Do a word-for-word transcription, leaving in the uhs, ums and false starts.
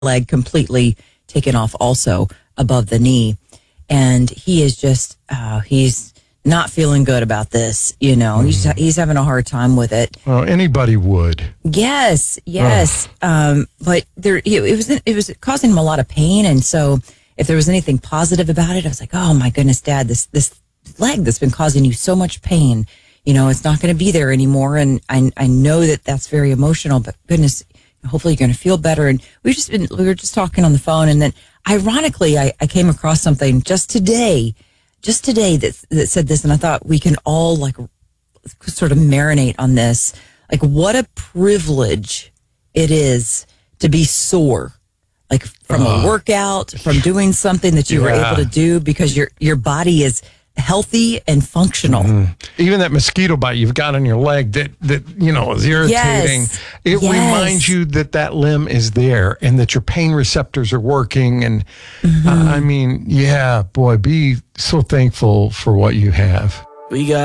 leg completely taken off also above the knee. And he is just, uh, he's not feeling good about this. You know, mm. he's, he's having a hard time with it. Well, anybody would. Yes, yes. Um, but there, it, it was, it was causing him a lot of pain. And so if there was anything positive about it, I was like, oh my goodness, Dad, this, this leg that's been causing you so much pain, you know, it's not going to be there anymore. And I, I know that that's very emotional, but goodness, hopefully you're going to feel better. And we've just been, we were just talking on the phone. And then ironically, I, I came across something just today, just today that, that said this. And I thought we can all like sort of marinate on this. Like what a privilege it is to be sore, like from uh, a workout, from doing something that you yeah. were able to do because your, your body is healthy and functional. Mm-hmm. Even that mosquito bite you've got on your leg that, that you know, is irritating. Yes. It yes. reminds you that that limb is there and that your pain receptors are working. And mm-hmm. uh, I mean, yeah, boy, be so thankful for what you have. We got